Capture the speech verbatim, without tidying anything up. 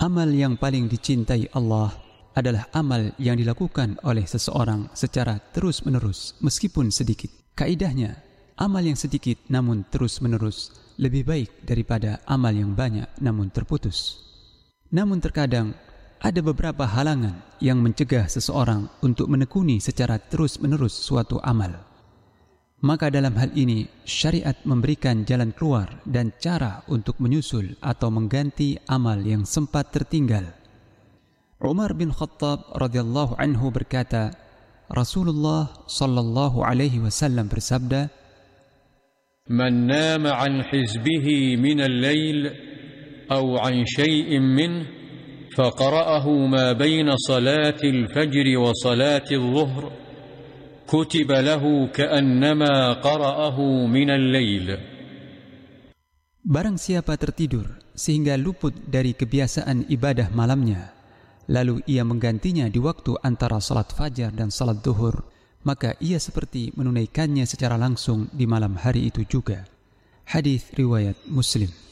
Amal yang paling dicintai Allah adalah amal yang dilakukan oleh seseorang secara terus-menerus meskipun sedikit. Kaidahnya, amal yang sedikit namun terus-menerus lebih baik daripada amal yang banyak namun terputus. Namun terkadang ada beberapa halangan yang mencegah seseorang untuk menekuni secara terus-menerus suatu amal. Maka dalam hal ini, syariat memberikan jalan keluar dan cara untuk menyusul atau mengganti amal yang sempat tertinggal. Umar bin Khattab radhiyallahu anhu berkata, Rasulullah sallallahu alaihi wasallam bersabda, "Man nama 'an hizbihi min al-lail aw 'an shay'in min faqara'ahu ma bayna salati al-fajr wa salati adh-dhuhr كتب له كأنما قرأه من الليل." Barang siapa tertidur sehingga luput dari kebiasaan ibadah malamnya, lalu ia menggantinya di waktu antara salat fajar dan salat zuhur, maka ia seperti menunaikannya secara langsung di malam hari itu juga. Hadis riwayat Muslim.